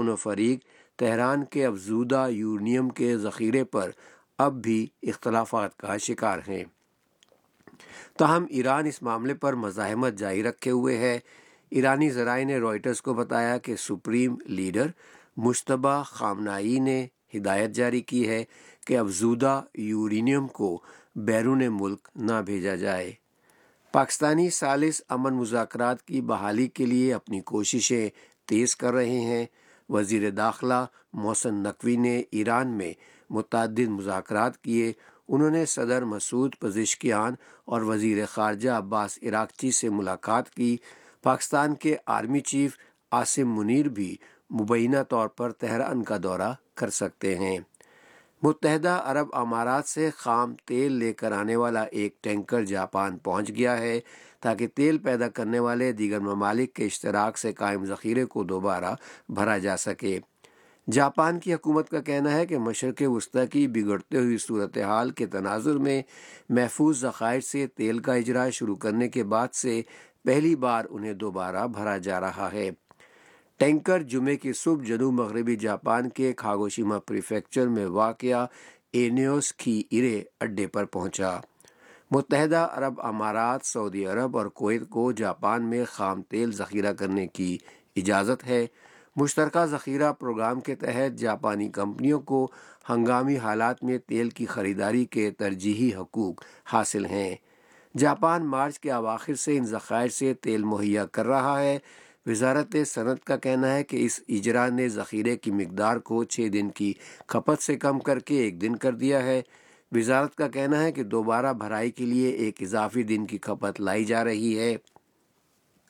دونوں فریق تہران کے افزودہ یورینیم کے ذخیرے پر اب بھی اختلافات کا شکار ہیں۔ تاہم ایران اس معاملے پر مزاحمت جاری رکھے ہوئے ہے۔ ایرانی ذرائع نے رائٹرز کو بتایا کہ سپریم لیڈر مجتبیٰ خامنہئی نے ہدایت جاری کی ہے کہ افزودہ یورینیم کو بیرون ملک نہ بھیجا جائے۔ پاکستانی ثالث امن مذاکرات کی بحالی کے لیے اپنی کوششیں تیز کر رہے ہیں۔ وزیر داخلہ محسن نقوی نے ایران میں متعدد مذاکرات کیے۔ انہوں نے صدر مسعود پزشکیان اور وزیر خارجہ عباس عراقچی سے ملاقات کی۔ پاکستان کے آرمی چیف عاصم منیر بھی مبینہ طور پر تہران کا دورہ کر سکتے ہیں۔ متحدہ عرب امارات سے خام تیل لے کر آنے والا ایک ٹینکر جاپان پہنچ گیا ہے تاکہ تیل پیدا کرنے والے دیگر ممالک کے اشتراک سے قائم ذخیرے کو دوبارہ بھرا جا سکے۔ جاپان کی حکومت کا کہنا ہے کہ مشرق وسطیٰ کی بگڑتے ہوئی صورتحال کے تناظر میں محفوظ ذخائر سے تیل کا اجراء شروع کرنے کے بعد سے پہلی بار انہیں دوبارہ بھرا جا رہا ہے۔ ٹینکر جمعے کی صبح جنوب مغربی جاپان کے کاگوشیما پریفیکچر میں واقع اینیوس کی ایرے اڈے پر پہنچا۔ متحدہ عرب امارات، سعودی عرب اور کویت کو جاپان میں خام تیل ذخیرہ کرنے کی اجازت ہے۔ مشترکہ ذخیرہ پروگرام کے تحت جاپانی کمپنیوں کو ہنگامی حالات میں تیل کی خریداری کے ترجیحی حقوق حاصل ہیں۔ جاپان مارچ کے اواخر سے ان ذخائر سے تیل مہیا کر رہا ہے۔ وزارت صنعت کا کہنا ہے کہ اس اجراء نے ذخیرے کی مقدار کو 6 دن کی کھپت سے کم کر کے 1 دن کر دیا ہے۔ وزارت کا کہنا ہے کہ دوبارہ بھرائی کے لیے ایک اضافی دن کی کھپت لائی جا رہی ہے۔